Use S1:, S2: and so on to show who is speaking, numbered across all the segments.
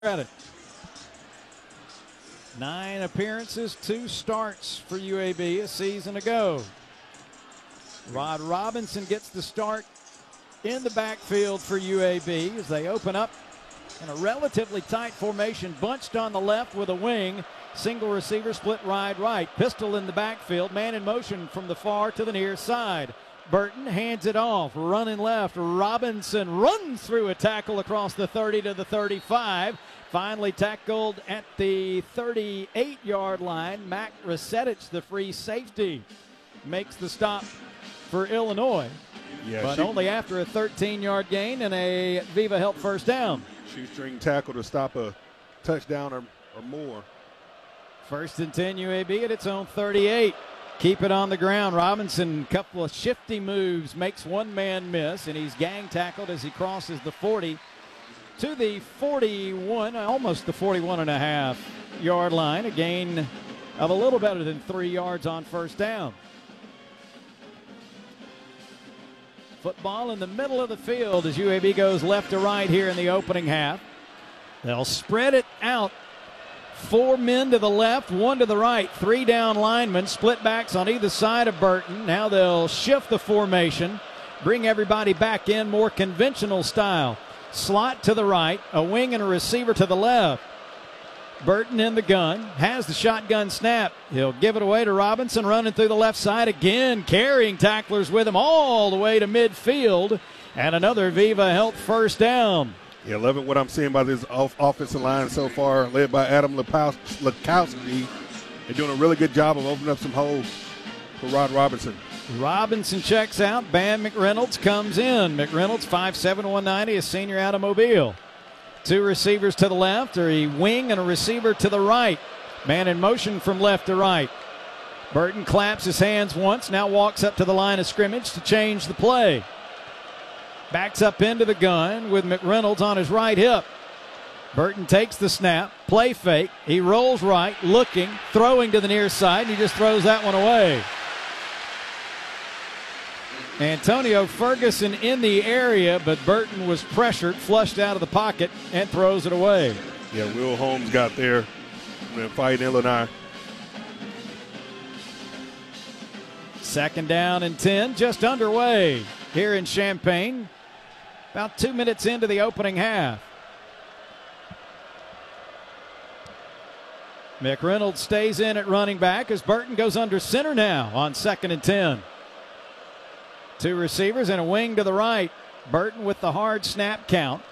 S1: Credit. 9 appearances, 2 starts for UAB a season ago. Rod Robinson gets the start in the backfield for UAB as they open up in a relatively tight formation, bunched on the left with a wing. Single receiver split wide right. Pistol in the backfield, man in motion from the far to the near side. Burton hands it off, running left. Robinson runs through a tackle across the 30 to the 35. Finally tackled at the 38-yard line. Mac Resetich, the free safety, makes the stop for Illinois. But only after a 13-yard gain and a Viva Health first down.
S2: Shoestring tackle to stop a touchdown or more.
S1: 1st and 10 UAB at its own 38. Keep it on the ground. Robinson, couple of shifty moves, makes one man miss, and he's gang tackled as he crosses the 40 to the 41, almost the 41.5-yard line. A gain of a little better than 3 yards on first down. Football in the middle of the field as UAB goes left to right here in the opening half. They'll spread it out. 4 men to the left, 1 to the right. 3 down linemen, split backs on either side of Burton. Now they'll shift the formation, bring everybody back in more conventional style. Slot to the right, a wing and a receiver to the left. Burton in the gun, has the shotgun snap. He'll give it away to Robinson, running through the left side again, carrying tacklers with him all the way to midfield. And another Viva Health first down.
S2: Yeah, loving what I'm seeing by this offensive line so far, led by Adam Lukowski. They're doing a really good job of opening up some holes for Rod Robinson.
S1: Robinson checks out. Bam McReynolds comes in. McReynolds, 5'7", 190, a senior out of Mobile. 2 receivers to the left, or a wing and a receiver to the right. Man in motion from left to right. Burton claps his hands once, now walks up to the line of scrimmage to change the play. Backs up into the gun with McReynolds on his right hip. Burton takes the snap, play fake. He rolls right, looking, throwing to the near side, and he just throws that one away. Antonio Ferguson in the area, but Burton was pressured, flushed out of the pocket, and throws it away.
S2: Yeah, Will Holmes got there and fighting Illinois.
S1: 2nd down and 10, just underway here in Champaign. About 2 minutes into the opening half. McReynolds stays in at running back as Burton goes under center now on 2nd and 10. 2 receivers and a wing to the right. Burton with the hard snap count.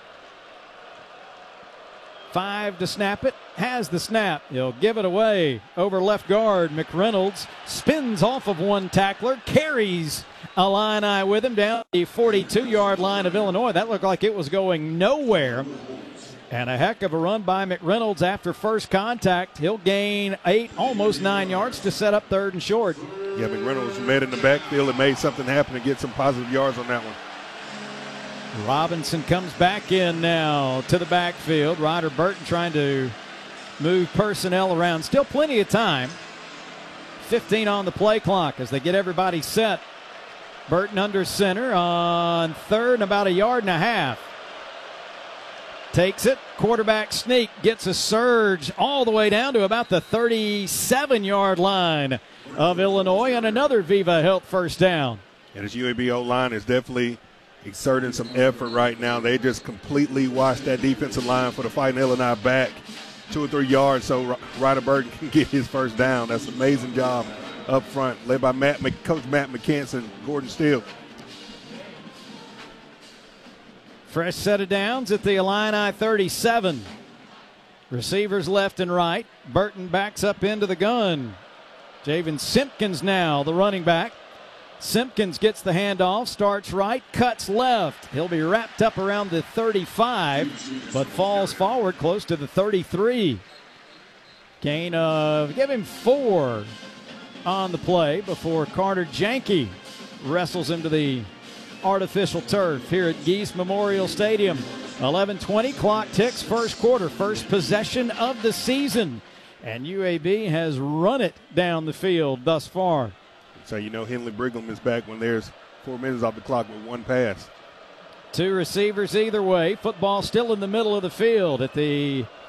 S1: 5 to snap it. Has the snap. He'll give it away over left guard. McReynolds spins off of one tackler. Carries Illini with him down the 42-yard line of Illinois. That looked like it was going nowhere. And a heck of a run by McReynolds after first contact. He'll gain 8, almost 9 yards to set up 3rd and short.
S2: Yeah, McReynolds met in the backfield and made something happen to get some positive yards on that one.
S1: Robinson comes back in now to the backfield. Ryder Burton trying to move personnel around. Still plenty of time. 15 on the play clock as they get everybody set. Burton under center on 3rd and about 1.5 yards. Takes it, quarterback sneak, gets a surge all the way down to about the 37-yard line of Illinois, and another Viva Health first down.
S2: And this UAB O-line is definitely exerting some effort right now. They just completely washed that defensive line for the Fighting Illinois back 2 or 3 yards so Ryder Burton can get his first down. That's an amazing job up front, led by Coach Matt McKenson, Gordon Steele.
S1: Fresh set of downs at the Illini 37. Receivers left and right. Burton backs up into the gun. Javen Simpkins now the running back. Simpkins gets the handoff, starts right, cuts left. He'll be wrapped up around the 35, but falls forward close to the 33. Gain of, give him 4 on the play before Carter Janke wrestles him to the artificial turf here at Geese Memorial Stadium. 11:20, clock ticks, first quarter, first possession of the season. And UAB has run it down the field thus far.
S2: So you know Henley Brigham is back when there's 4 minutes off the clock with 1 pass.
S1: Two receivers either way. Football still in the middle of the field at the